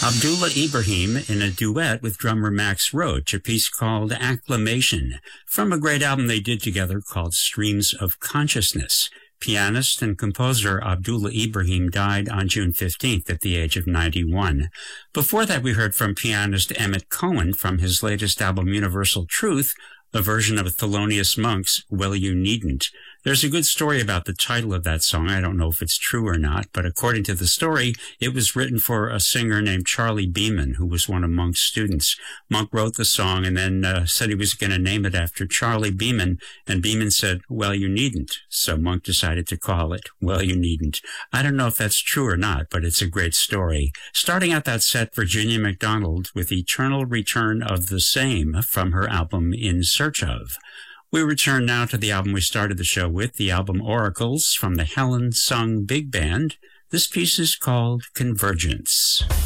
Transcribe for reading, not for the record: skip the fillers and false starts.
Abdullah Ibrahim in a duet with drummer Max Roach, a piece called Acclamation, from a great album they did together called Streams of Consciousness. Pianist and composer Abdullah Ibrahim died on June 15th at the age of 91. Before that, we heard from pianist Emmett Cohen from his latest album Universal Truth, a version of Thelonious Monk's Well You Needn't. There's a good story about the title of that song. I don't know if it's true or not, but according to the story, it was written for a singer named Charlie Beeman, who was one of Monk's students. Monk wrote the song and then said he was going to name it after Charlie Beeman, and Beeman said, well, you needn't. So Monk decided to call it Well You Needn't. I don't know if that's true or not, but it's a great story. Starting out that set, Virginia McDonald with Eternal Return of the Same from her album In Search Of. We return now to the album we started the show with, the album Oracles from the Helen Sung Big Band. This piece is called Convergence.